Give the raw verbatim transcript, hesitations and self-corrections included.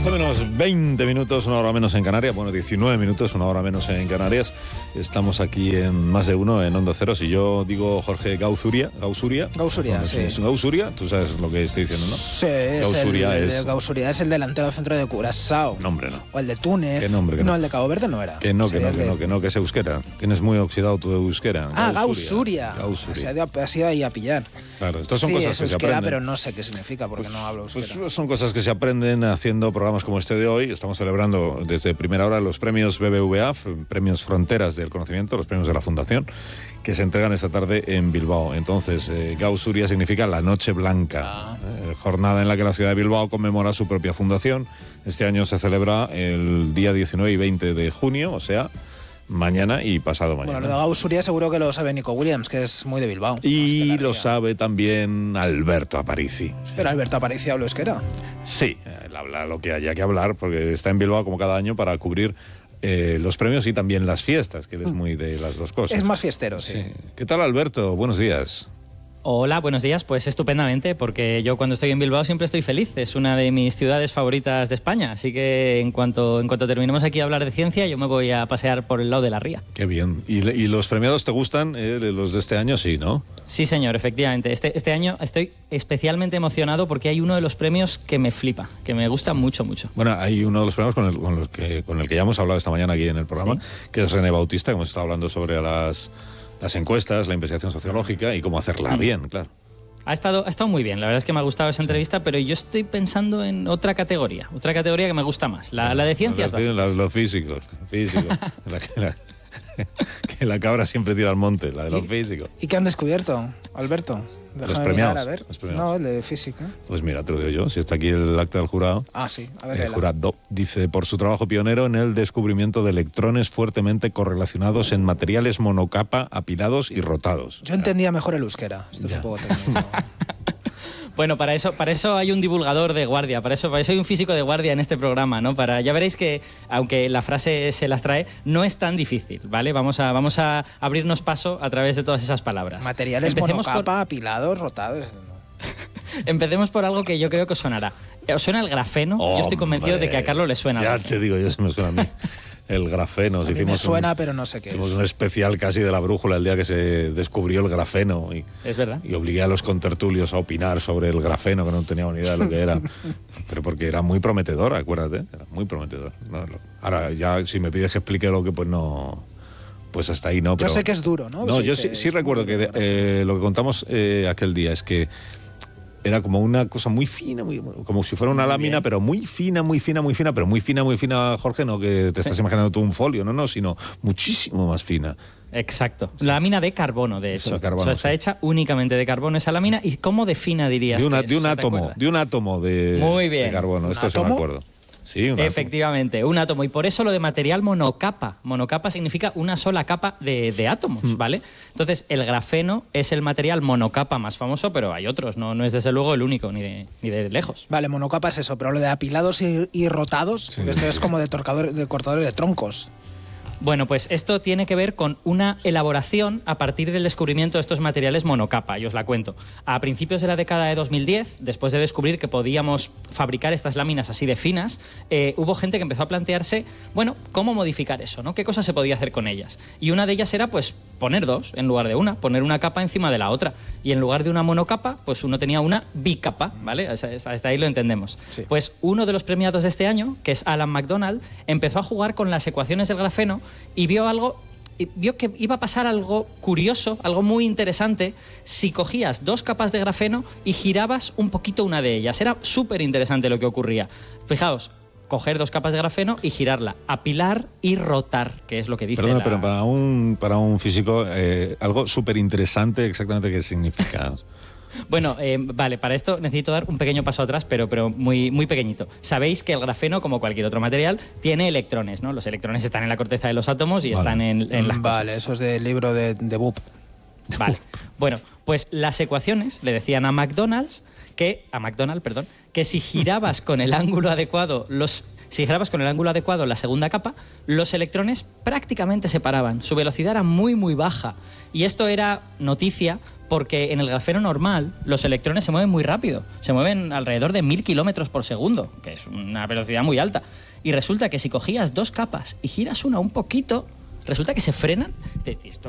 doce menos veinte minutos, una hora menos en Canarias. Bueno, diecinueve minutos, una hora menos en Canarias. Estamos aquí en Más de Uno, en Onda Cero. Si yo digo Jorge Gauzuria, Gauzuria. Gauzuria, bueno, sí. ¿Es Gauzuria? Tú sabes lo que estoy diciendo, ¿no? Sí, Gauzuria es el, es... Gauzuria es el delantero del centro de Curazao. Nombre no. O el de Túnez. ¿Qué nombre? Que no. no, el de Cabo Verde no era. Que no, que no, que de... no, que no, que es euskera. Tienes muy oxidado tu euskera. Ah, Gauzuria. Gauzuria. Ha, ido, ha sido ahí a pillar. Claro, estas son sí, cosas es que euskera, se aprenden. Pero no sé qué significa porque pues, no hablo euskera. Pues son cosas que se aprenden haciendo programas como este de hoy. Estamos celebrando desde primera hora los premios B B V A, premios Fronteras del Conocimiento, los premios de la Fundación, que se entregan esta tarde en Bilbao. Entonces, eh, Gauzuria significa la Noche Blanca, ah. eh, jornada en la que la ciudad de Bilbao conmemora su propia fundación. Este año se celebra el día diecinueve y veinte de junio, o sea, mañana y pasado mañana. Bueno, lo de Gauzuria seguro que lo sabe Nico Williams, que es muy de Bilbao. Y lo sabe también Alberto Aparici. Sí. Pero Alberto Aparici habla euskera. Sí, él habla lo que haya que hablar, porque está en Bilbao como cada año para cubrir eh, los premios y también las fiestas, que él es muy de las dos cosas. Es más fiestero, sí. sí. ¿Qué tal, Alberto? Buenos días. Hola, buenos días. Pues estupendamente, porque yo cuando estoy en Bilbao siempre estoy feliz. Es una de mis ciudades favoritas de España. Así que en cuanto, en cuanto terminemos aquí a hablar de ciencia, yo me voy a pasear por el lado de la ría. Qué bien. ¿Y, y los premiados te gustan? Eh, los de este año sí, ¿no? Sí, señor, efectivamente. Este, este año estoy especialmente emocionado porque hay uno de los premios que me flipa, que me gusta mucho, mucho. Bueno, hay uno de los premios con el, con el, que, con el que ya hemos hablado esta mañana aquí en el programa, ¿sí? Que es René Bautista, que hemos estado hablando sobre las, las encuestas, la investigación sociológica y cómo hacerla mm. bien, claro. Ha estado, ha estado muy bien, la verdad es que me ha gustado esa entrevista, pero yo estoy pensando en otra categoría, otra categoría que me gusta más, la, la de ciencias básicas. La, los físicos, físicos. la, la, que la cabra siempre tira al monte, la de los ¿Y, físicos. ¿Y qué han descubierto, Alberto? Déjame los premiados, mirar, a ver. los premiados. No, el de física. Pues mira, te lo digo yo, si está aquí el acta del jurado. Ah, sí, a ver. El jurado dice, por su trabajo pionero en el descubrimiento de electrones fuertemente correlacionados en materiales monocapa, apilados y rotados. Yo entendía mejor el euskera. Esto es un poco técnico. Bueno, para eso, para eso hay un divulgador de guardia, para eso, para eso hay un físico de guardia en este programa, ¿no? Para, ya veréis que, aunque la frase se las trae, no es tan difícil, ¿vale? Vamos a, vamos a abrirnos paso a través de todas esas palabras. Materiales Empecemos monocapa, por... apilados, rotados... Empecemos por algo que yo creo que os sonará. ¿Os suena el grafeno? Hombre, yo estoy convencido de que a Carlos le suena. Ya te digo, ya se me suena a mí. El grafeno. A mí hicimos me suena, un, pero no sé qué hicimos es. un especial casi de la brújula el día que se descubrió el grafeno. Y, es verdad. Y obligué a los contertulios a opinar sobre el grafeno, que no teníamos ni idea de lo que era. Pero porque era muy prometedor, acuérdate. Era muy prometedor. No, no. Ahora, ya si me pides que explique lo que, pues no... Pues hasta ahí no. Pero, yo sé que es duro, ¿no? No, yo sí, sí recuerdo que eh, lo que contamos eh, aquel día es que era como una cosa muy fina, muy, como si fuera una muy lámina, bien. pero muy fina, muy fina, muy fina, pero muy fina, muy fina, Jorge, no que te estás imaginando tú un folio, no, no, sino muchísimo más fina. Exacto. Sí. Lámina de carbono, de hecho. De carbono, o sea, está sí. hecha únicamente de carbono esa lámina. ¿Y cómo de fina dirías? De, una, que es? de un ¿Te átomo, acuerdas? de un átomo de, muy bien. de carbono, esto sí me acuerdo. Sí, un Efectivamente, átomo. un átomo. Y por eso lo de material monocapa. Monocapa significa una sola capa de, de átomos, mm. ¿vale? Entonces, el grafeno es el material monocapa más famoso, pero hay otros, no, no es desde luego el único, ni de, ni de lejos. Vale, monocapa es eso, pero lo de apilados y, y rotados, sí, esto sí. es como de, torcador, de cortadores de troncos. Bueno, pues esto tiene que ver con una elaboración a partir del descubrimiento de estos materiales monocapa, y os la cuento. A principios de la década de dos mil diez, después de descubrir que podíamos fabricar estas láminas así de finas, eh, hubo gente que empezó a plantearse, bueno, ¿cómo modificar eso, ¿no? ¿Qué cosas se podía hacer con ellas? Y una de ellas era, pues, poner dos en lugar de una, poner una capa encima de la otra. Y en lugar de una monocapa, pues uno tenía una bicapa, ¿vale? Hasta ahí lo entendemos. Sí. Pues uno de los premiados de este año, que es Alan McDonald, empezó a jugar con las ecuaciones del grafeno y vio algo, vio que iba a pasar algo curioso, algo muy interesante, si cogías dos capas de grafeno y girabas un poquito una de ellas. Era súper interesante lo que ocurría. Fijaos, coger dos capas de grafeno y girarla, apilar y rotar, que es lo que dice. Perdona, la... pero para un, para un físico, eh, algo súper interesante, exactamente qué significa. Bueno, eh, vale, para esto necesito dar un pequeño paso atrás, pero, pero muy, muy pequeñito. Sabéis que el grafeno, como cualquier otro material, tiene electrones, ¿no? Los electrones están en la corteza de los átomos y vale. están en, en las Vale, cosas. eso es del libro de, de Boop. Vale, bueno, pues las ecuaciones le decían a McDonald's que, a McDonald, perdón, que si girabas con el ángulo adecuado los Si girabas con el ángulo adecuado la segunda capa, los electrones prácticamente se paraban. Su velocidad era muy, muy baja. Y esto era noticia porque en el grafeno normal los electrones se mueven muy rápido. Se mueven alrededor de mil kilómetros por segundo, que es una velocidad muy alta. Y resulta que si cogías dos capas y giras una un poquito, resulta que se frenan. Esto